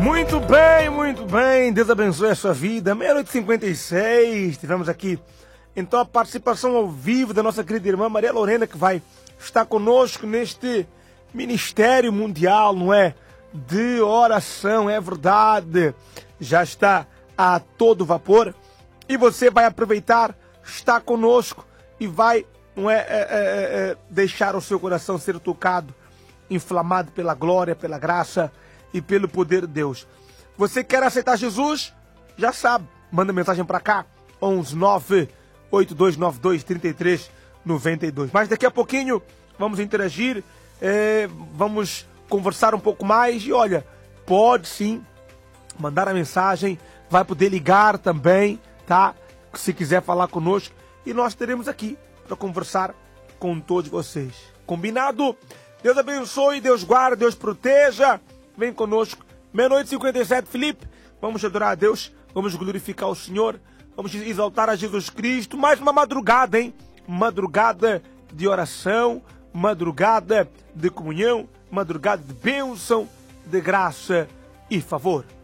Muito bem, Deus abençoe a sua vida. 00:56, tivemos aqui então a participação ao vivo da nossa querida irmã Maria Lorena, que vai estar conosco neste ministério mundial, não é? De oração, é verdade. Já está a todo vapor e você vai aproveitar, estar conosco e vai, não é, deixar o seu coração ser tocado, inflamado pela glória, pela graça e pelo poder de Deus. Você quer aceitar Jesus? Já sabe, manda mensagem para cá, 11982923392. Mas daqui a pouquinho vamos interagir, vamos conversar um pouco mais e olha, pode sim mandar a mensagem, vai poder ligar também, tá? Se quiser falar conosco e nós teremos aqui para conversar com todos vocês. Combinado? Deus abençoe, Deus guarde, Deus proteja. Vem conosco. 00:57, Felipe. Vamos adorar a Deus, vamos glorificar o Senhor, vamos exaltar a Jesus Cristo. Mais uma madrugada, hein? Madrugada de oração, madrugada de comunhão, madrugada de bênção, de graça e favor.